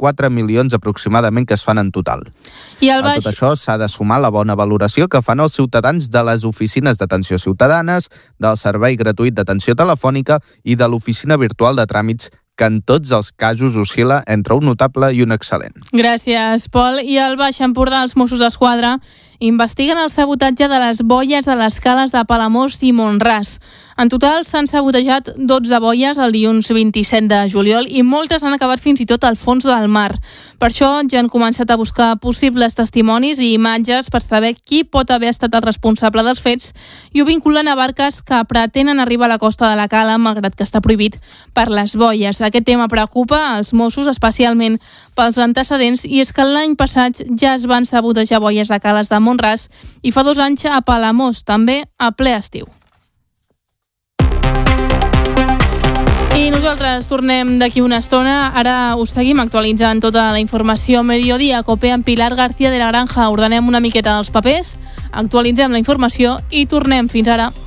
4 milions aproximadament que es fan en total. I al baix... A tot això s'ha de sumar la bona valoració que fan els ciutadans de les oficines d'atenció ciutadanes, del servei gratuït d'atenció telefònica i de l'oficina virtual de tràmits, que en tots els casos oscil·la entre un notable i un excel·lent. Gràcies, Pol. I al Baix Empordà, els Mossos d'Esquadra investiguen el sabotatge de les boies de les cales de Palamós i Mont-ras. En total s'han sabotejat 12 boies el dilluns 27 de juliol i moltes han acabat fins i tot al fons del mar. Per això ja han començat a buscar possibles testimonis i imatges per saber qui pot haver estat el responsable dels fets i ho vinculen a barques que pretenen arribar a la costa de la cala, malgrat que està prohibit per les boies. Aquest tema preocupa als Mossos, especialment pels antecedents, i és que l'any passat ja es van sabotejar boies de cales de Mont-ras i fa 2 anys a Palamós, també a ple estiu. I nosaltres tornem d'aquí una estona. Ara us seguim actualitzant tota la informació Mediodía Cope amb Pilar García de la Granja. Ordenem una miqueta els papers, actualitzem la informació i tornem. Fins ara.